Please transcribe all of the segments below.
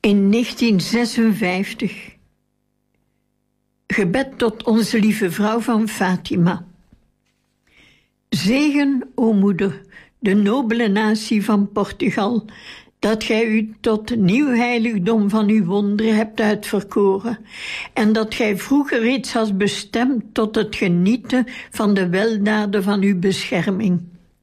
In 1956. Gebed tot onze lieve vrouw van Fatima. Zegen, o moeder, de nobele natie van Portugal, dat gij u tot nieuw heiligdom van uw wonderen hebt uitverkoren, en dat gij vroeger reeds had bestemd tot het genieten van de weldaden van uw bescherming.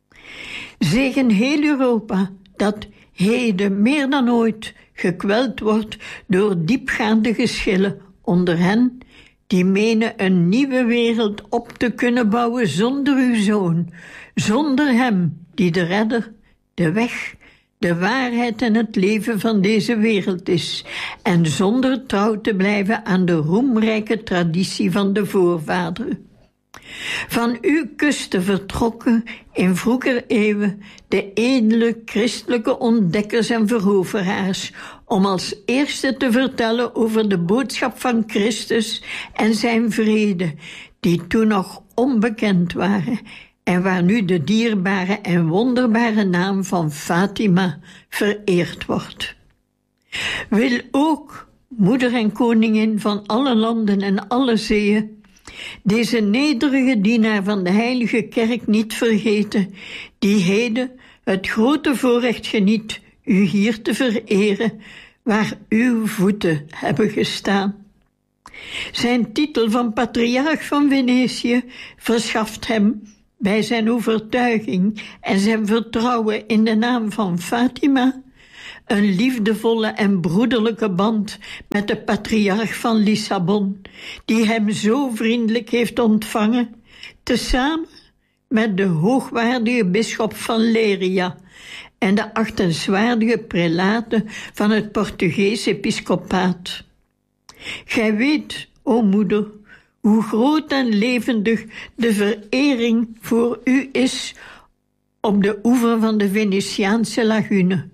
Zegen heel Europa, dat heden meer dan ooit gekweld wordt door diepgaande geschillen onder hen die menen een nieuwe wereld op te kunnen bouwen zonder uw zoon, zonder hem die de redder, de weg, de waarheid en het leven van deze wereld is, en zonder trouw te blijven aan de roemrijke traditie van de voorvaderen. Van uw kusten vertrokken in vroeger eeuwen de edele christelijke ontdekkers en veroveraars, om als eerste te vertellen over de boodschap van Christus en zijn vrede, die toen nog onbekend waren en waar nu de dierbare en wonderbare naam van Fatima vereerd wordt. Wil ook, moeder en koningin van alle landen en alle zeeën, deze nederige dienaar van de heilige kerk niet vergeten, die heden het grote voorrecht geniet u hier te vereren, waar uw voeten hebben gestaan. Zijn titel van patriarch van Venetië verschaft hem, bij zijn overtuiging en zijn vertrouwen in de naam van Fatima, een liefdevolle en broederlijke band met de patriarch van Lissabon, die hem zo vriendelijk heeft ontvangen, tezamen met de hoogwaardige bisschop van Leiria en de achtenswaardige prelaten van het Portugees episcopaat. Gij weet, o moeder, hoe groot en levendig de verering voor u is op de oever van de Venetiaanse lagune.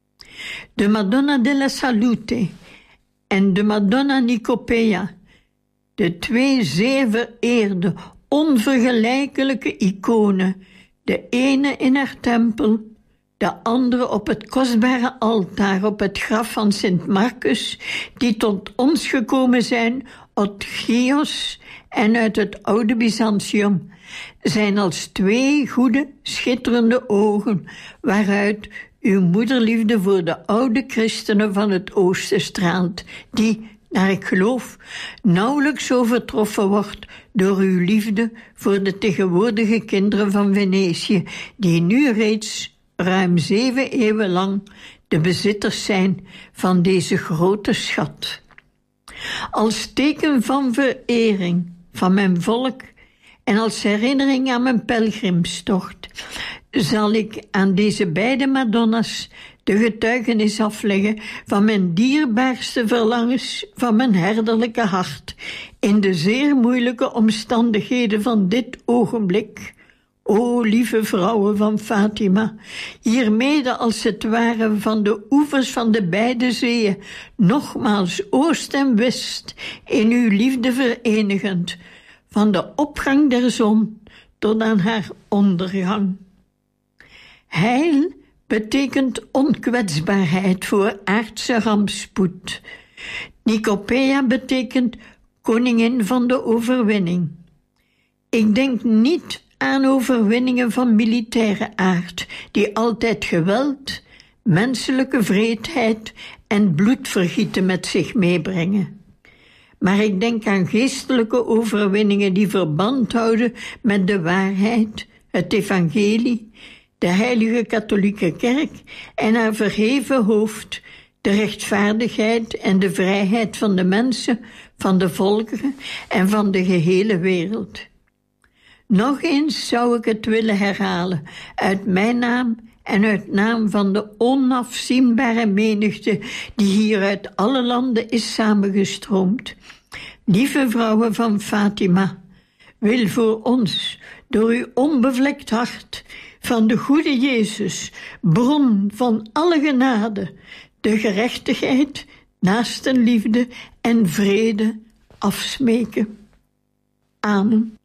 De Madonna della Salute en de Madonna Nicopea, de twee zeer vereerde, onvergelijkelijke iconen, de ene in haar tempel, de andere op het kostbare altaar op het graf van Sint Marcus, die tot ons gekomen zijn uit Chios en uit het oude Byzantium, zijn als twee goede, schitterende ogen, waaruit uw moederliefde voor de oude christenen van het oosten straalt, die, naar ik geloof, nauwelijks overtroffen wordt door uw liefde voor de tegenwoordige kinderen van Venetië, die nu reeds ruim 7 eeuwen lang de bezitters zijn van deze grote schat. Als teken van verering van mijn volk en als herinnering aan mijn pelgrimstocht zal ik aan deze beide Madonna's de getuigenis afleggen van mijn dierbaarste verlangens van mijn herderlijke hart in de zeer moeilijke omstandigheden van dit ogenblik. O lieve vrouwen van Fatima, hiermede als het ware van de oevers van de beide zeeën, nogmaals oost en west, in uw liefde verenigend, van de opgang der zon tot aan haar ondergang. Heil betekent onkwetsbaarheid voor aardse rampspoed. Nicopea betekent koningin van de overwinning. Ik denk niet aan overwinningen van militaire aard, die altijd geweld, menselijke wreedheid en bloedvergieten met zich meebrengen. Maar ik denk aan geestelijke overwinningen die verband houden met de waarheid, het evangelie, de heilige katholieke kerk en haar verheven hoofd, de rechtvaardigheid en de vrijheid van de mensen, van de volkeren en van de gehele wereld. Nog eens zou ik het willen herhalen, uit mijn naam en uit naam van de onafzienbare menigte die hier uit alle landen is samengestroomd. Lieve vrouwen van Fatima, wil voor ons, door uw onbevlekt hart, van de goede Jezus, bron van alle genade, de gerechtigheid, naastenliefde en vrede afsmeken. Amen.